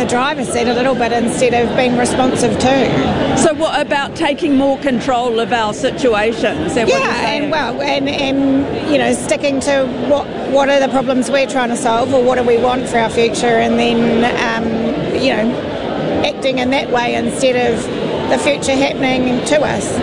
the driver's seat a little bit instead of being responsive to. So what about taking more control of our situation? Is that what you're saying? and sticking to what are the problems we're trying to solve, or what do we want for our future, and then acting in that way instead of the future happening to us.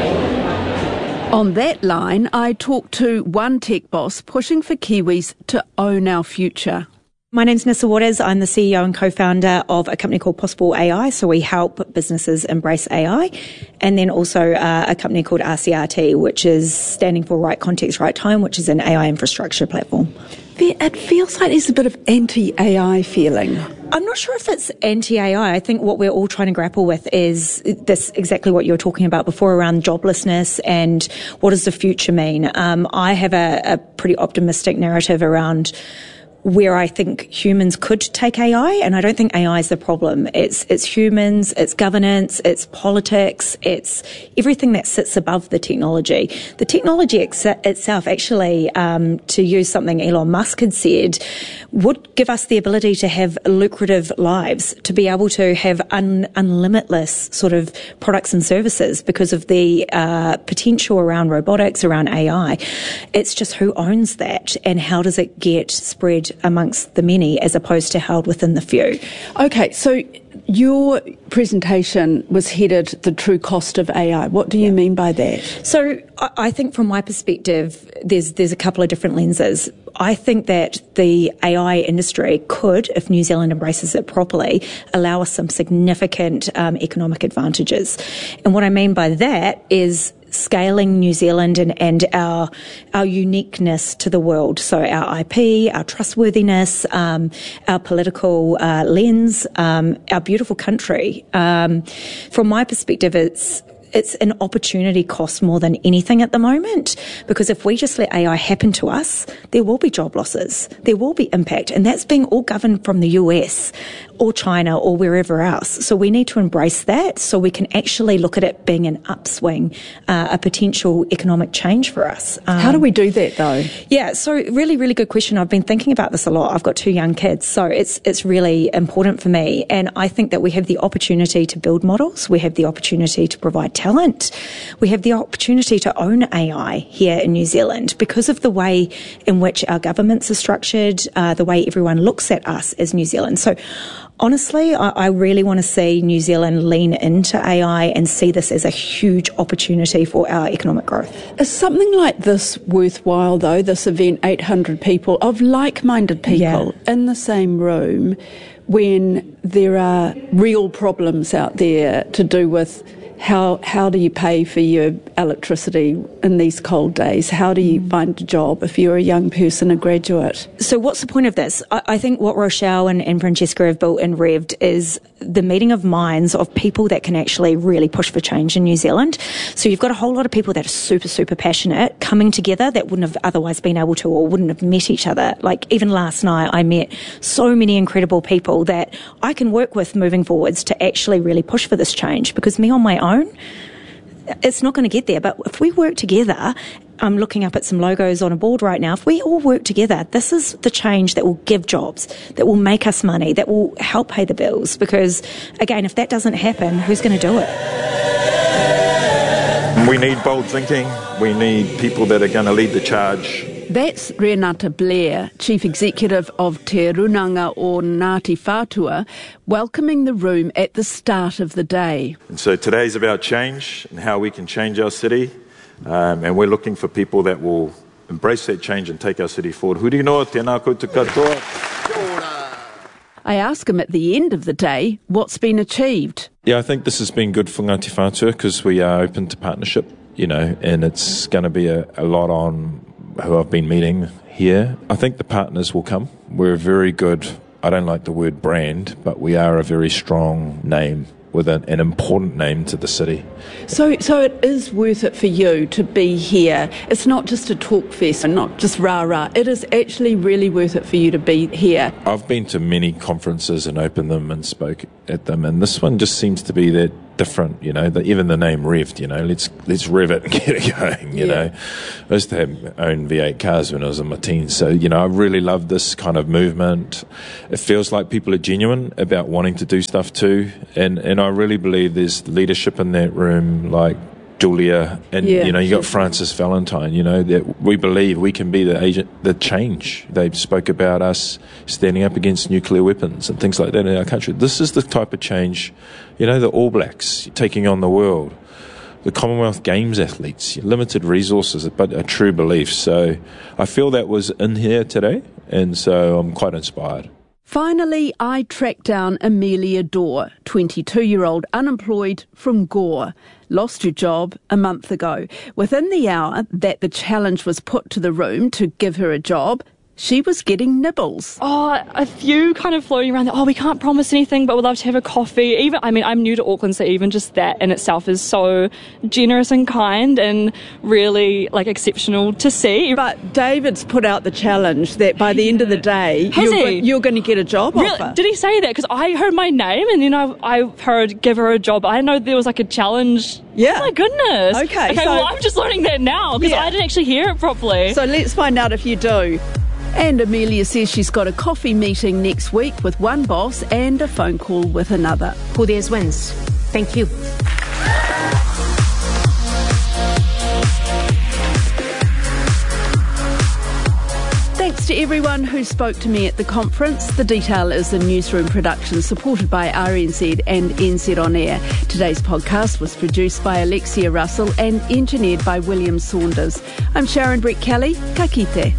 On that line, I talked to one tech boss pushing for Kiwis to own our future. My name's Nissa Waters. I'm the CEO and co-founder of a company called Possible AI. So we help businesses embrace AI. And then also a company called RCRT, which is standing for Right Context, Right Time, which is an AI infrastructure platform. It feels like there's a bit of anti-AI feeling. I'm not sure if it's anti-AI. I think what we're all trying to grapple with is this, exactly what you were talking about before, around joblessness and what does the future mean. I have a pretty optimistic narrative around where I think humans could take AI, and I don't think AI is the problem. It's humans, it's governance, it's politics, it's everything that sits above the technology. The technology itself, actually, to use something Elon Musk had said, would give us the ability to have lucrative lives, to be able to have unlimitless sort of products and services because of the potential around robotics, around AI. It's just who owns that, and how does it get spread amongst the many as opposed to held within the few. Okay, so your presentation was headed the true cost of AI. What do you mean by that? So I think from my perspective, there's a couple of different lenses. I think that the AI industry could, if New Zealand embraces it properly, allow us some significant economic advantages. And what I mean by that is scaling New Zealand and our uniqueness to the world. So our IP, our trustworthiness, our political lens, our beautiful country. From my perspective, it's an opportunity cost more than anything at the moment, because if we just let AI happen to us, there will be job losses, there will be impact, and that's being all governed from the US or China or wherever else. So we need to embrace that so we can actually look at it being an upswing, a potential economic change for us. How do we do that though? Yeah, so really, really good question. I've been thinking about this a lot. I've got 2 young kids, so it's really important for me. And I think that we have the opportunity to build models. We have the opportunity to provide talent. We have the opportunity to own AI here in New Zealand because of the way in which our governments are structured, the way everyone looks at us as New Zealand. So honestly, I really want to see New Zealand lean into AI and see this as a huge opportunity for our economic growth. Is something like this worthwhile, though, this event, 800 people, of like-minded people in the same room, when there are real problems out there to do with how do you pay for your electricity in these cold days? How do you find a job if you're a young person, a graduate? So what's the point of this? I think what Rochelle and Francesca have built in Rev'd is the meeting of minds of people that can actually really push for change in New Zealand. So you've got a whole lot of people that are super, super passionate coming together that wouldn't have otherwise been able to, or wouldn't have met each other. Like even last night, I met so many incredible people that I can work with moving forwards to actually really push for this change, because me on my own, it's not going to get there. But if we work together, I'm looking up at some logos on a board right now. If we all work together, this is the change that will give jobs, that will make us money, that will help pay the bills. Because, again, if that doesn't happen, who's going to do it? We need bold thinking. We need people that are going to lead the charge. That's Renata Blair, Chief Executive of Te Runanga o Ngāti Whātua, welcoming the room at the start of the day. And so today's about change and how we can change our city. And we're looking for people that will embrace that change and take our city forward. Huri noa, tēnā koutou katoa. I ask him at the end of the day what's been achieved. Yeah, I think this has been good for Ngāti Whātua because we are open to partnership, and it's going to be a lot on who I've been meeting here. I think the partners will come. We're a very good, I don't like the word brand, but we are a very strong name with an important name to the city. So it is worth it for you to be here. It's not just a talk fest and not just rah-rah. It is actually really worth it for you to be here. I've been to many conferences and opened them and spoke at them, and this one just seems to be that different, even the name Revved, let's rev it and get it going, you know. I used to have my own V8 cars when I was in my teens, so, I really love this kind of movement. It feels like people are genuine about wanting to do stuff too, and I really believe there's leadership in that room, like Julia, and you got Francis Valentine, that we believe we can be the agent, the change. They spoke about us standing up against nuclear weapons and things like that in our country. This is the type of change, the All Blacks taking on the world, the Commonwealth Games athletes, limited resources, but a true belief. So I feel that was in here today, and so I'm quite inspired. Finally, I tracked down Amelia Dorr, 22-year-old unemployed from Gore. Lost her job a month ago. Within the hour that the challenge was put to the room to give her a job, she was getting nibbles. A few kind of floating around we can't promise anything, but we'd love to have a coffee. I'm new to Auckland, so even just that in itself is so generous and kind and really, exceptional to see. But David's put out the challenge that by the end of the day, you're going to get a job offer. Did he say that? Because I heard my name, and then I heard give her a job. I know there was a challenge. Yeah. Oh my goodness. Okay, well, I'm just learning that now, because I didn't actually hear it properly. So let's find out if you do. And Amelia says she's got a coffee meeting next week with one boss and a phone call with another. Who dares wins. Thank you. Thanks to everyone who spoke to me at the conference. The Detail is a newsroom production supported by RNZ and NZ On Air. Today's podcast was produced by Alexia Russell and engineered by William Saunders. I'm Sharon Brett-Kelly. Ka kite.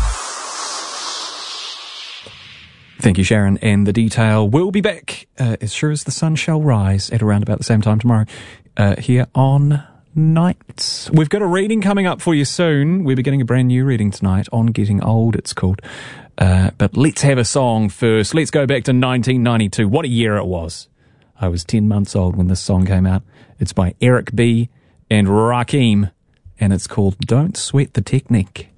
Thank you, Sharon. And The Detail will be back as sure as the sun shall rise at around about the same time tomorrow here on Nights. We've got a reading coming up for you soon. We're beginning a brand new reading tonight, On Getting Old, it's called. But let's have a song first. Let's go back to 1992. What a year it was. I was 10 months old when this song came out. It's by Eric B. and Rakim, and it's called Don't Sweat the Technique.